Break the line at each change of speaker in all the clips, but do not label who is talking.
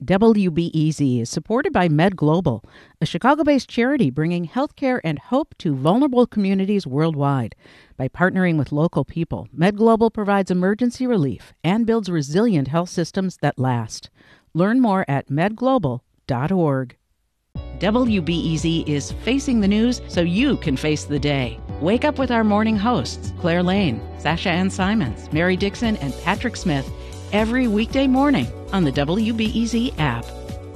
WBEZ is supported by Med Global, a Chicago-based charity bringing healthcare and hope to vulnerable communities worldwide. By partnering with local people, Med Global provides emergency relief and builds resilient health systems that last. Learn more at medglobal.org. WBEZ is facing the news so you can face the day. Wake up with our morning hosts, Claire Lane, Sasha Ann Simons, Mary Dixon, and Patrick Smith, every weekday morning on the WBEZ app.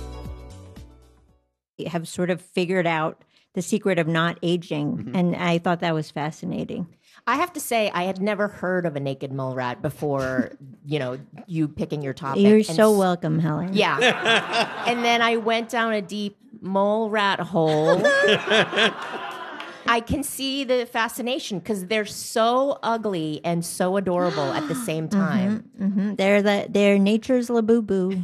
Have sort of figured out the secret of not aging, and I thought that was fascinating.
I have to say, I had never heard of a naked mole rat before, you picking your topic.
You're so welcome, Helen.
Yeah. And then I went down a deep mole rat hole. I can see the fascination because they're so ugly and so adorable at the same time.
They're nature's Labubu.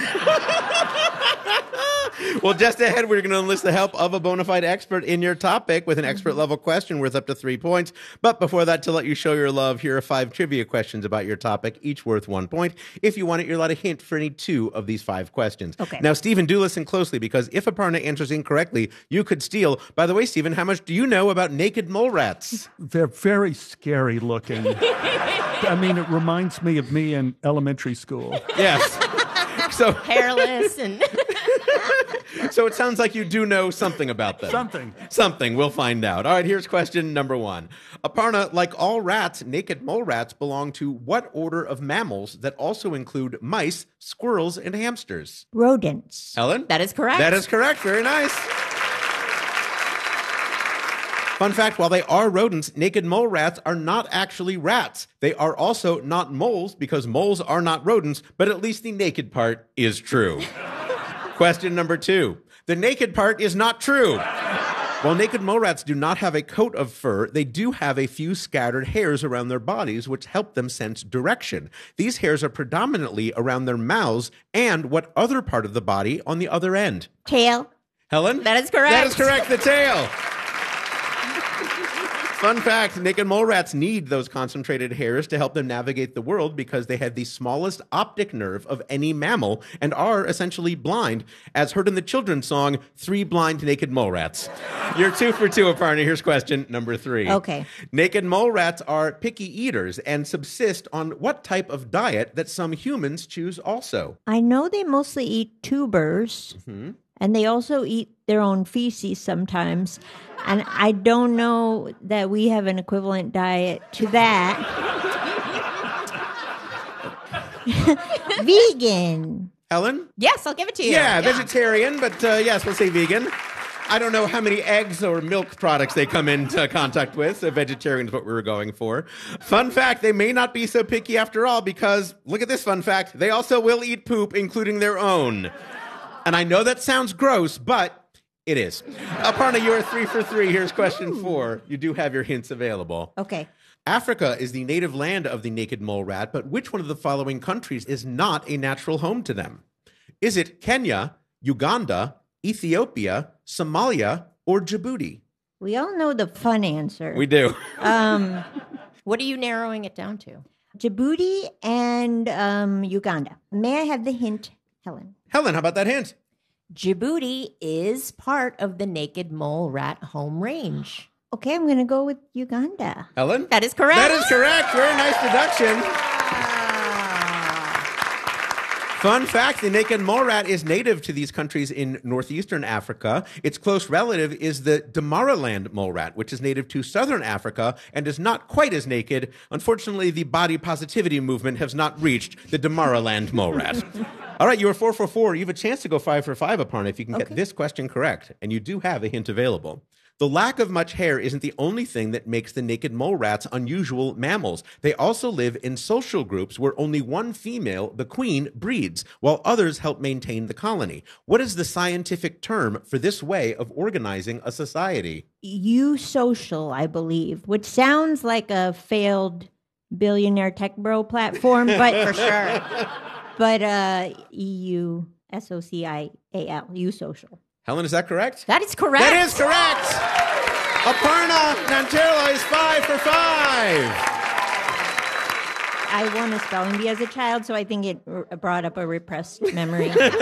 Well, just ahead, we're going to enlist the help of a bona fide expert in your topic with an expert-level question worth up to 3 points. But before that, to let you show your love, here are 5 trivia questions about your topic, each worth 1 point. If you want it, you're allowed a hint for any 2 of these 5 questions.
Okay.
Now, Stephen, do listen closely, because if Aparna answers incorrectly, you could steal. By the way, Stephen, how much do you know about naked mole rats?
They're very scary looking. I mean, it reminds me of me in elementary school.
Yes. So
hairless and...
So it sounds like you do know something about them. Something. We'll find out. All right, here's question number 1. Aparna, like all rats, naked mole rats belong to what order of mammals that also include mice, squirrels, and hamsters?
Rodents.
Helen?
That is correct.
That is correct. Very nice. Fun fact, while they are rodents, naked mole rats are not actually rats. They are also not moles, because moles are not rodents, but at least the naked part is true. Question number 2. The naked part is not true. While naked mole rats do not have a coat of fur, they do have a few scattered hairs around their bodies which help them sense direction. These hairs are predominantly around their mouths and what other part of the body on the other end?
Tail.
Helen?
That is correct.
That is correct, the tail. Fun fact, naked mole rats need those concentrated hairs to help them navigate the world because they have the smallest optic nerve of any mammal and are essentially blind, as heard in the children's song, 3 Blind Naked Mole Rats. You're 2 for 2, Aparna. Here's question number 3.
Okay.
Naked mole rats are picky eaters and subsist on what type of diet that some humans choose also?
I know they mostly eat tubers, and they also eat their own feces sometimes. And I don't know that we have an equivalent diet to that. Vegan.
Helen?
Yes, I'll give it to you.
Yeah, vegetarian, but yes, we'll say vegan. I don't know how many eggs or milk products they come into contact with, so vegetarian is what we were going for. Fun fact, they may not be so picky after all, because, look at this fun fact, they also will eat poop, including their own. And I know that sounds gross, but it is. Aparna, you are 3 for 3. Here's question 4. You do have your hints available.
Okay.
Africa is the native land of the naked mole rat, but which one of the following countries is not a natural home to them? Is it Kenya, Uganda, Ethiopia, Somalia, or Djibouti?
We all know the fun answer.
We do.
What are you narrowing it down to?
Djibouti and Uganda. May I have the hint, Helen?
Helen, how about that hint?
Djibouti is part of the naked mole rat home range.
Okay, I'm going to go with Uganda.
Helen?
That is correct.
That is correct. Very nice deduction. Fun fact, the naked mole rat is native to these countries in northeastern Africa. Its close relative is the Damaraland mole rat, which is native to southern Africa and is not quite as naked. Unfortunately, the body positivity movement has not reached the Damaraland mole rat. All right, you are 4 for 4. You have a chance to go 5 for 5, Aparna, if you can get this question correct. And you do have a hint available. The lack of much hair isn't the only thing that makes the naked mole rats unusual mammals. They also live in social groups where only one female, the queen, breeds, while others help maintain the colony. What is the scientific term for this way of organizing a society?
Eusocial, I believe, which sounds like a failed billionaire tech bro platform, but for sure. But EUSOCIAL, Eusocial.
Helen, is that correct?
That is correct.
That is correct. Aparna Nancherla is 5 for 5.
I won a spelling bee as a child, so I think it brought up a repressed memory.